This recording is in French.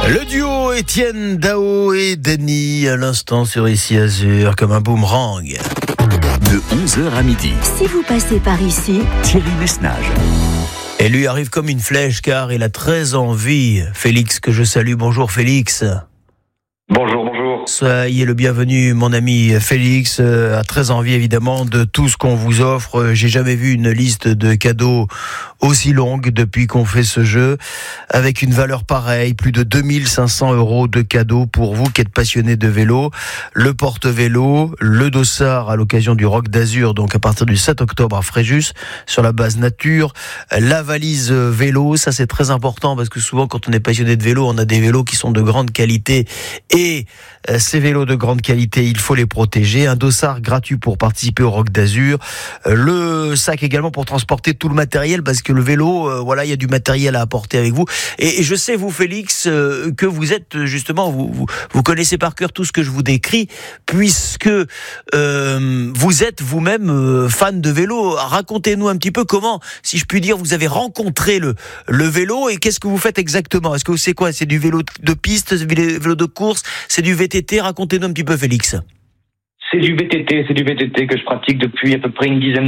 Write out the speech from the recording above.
Le duo Étienne Dao et Dany à l'instant sur Ici Azur comme un boomerang. De 11h à midi. Si vous passez par ici, Thierry Messnage. Et lui arrive comme une flèche car il a très envie. Félix que je salue. Bonjour Félix. Bonjour, bonjour. Soyez le bienvenu, mon ami Félix. A très envie évidemment de tout ce qu'on vous offre. J'ai jamais vu une liste de cadeaux aussi longue depuis qu'on fait ce jeu, avec une valeur pareille, plus de 2500 € de cadeaux pour vous qui êtes passionnés de vélo. Le porte-vélo, le dossard à l'occasion du Rock d'Azur, donc à partir du 7 octobre à Fréjus, sur la base nature. La valise vélo, ça c'est très important parce que souvent quand on est passionné de vélo, on a des vélos qui sont de grande qualité et ces vélos de grande qualité, il faut les protéger. Un dossard gratuit pour participer au Rock d'Azur. Le sac également pour transporter tout le matériel parce que le vélo, voilà, il y a du matériel à apporter avec vous. Et je sais, vous, Félix, que vous êtes justement, vous connaissez par cœur tout ce que je vous décris, puisque vous êtes vous-même fan de vélo. Racontez-nous un petit peu comment, si je puis dire, vous avez rencontré le vélo et qu'est-ce que vous faites exactement. Est-ce que c'est quoi? C'est du vélo de piste, vélo de course, c'est du VTT? Racontez-nous un petit peu, Félix. C'est du VTT que je pratique depuis à peu près une dizaine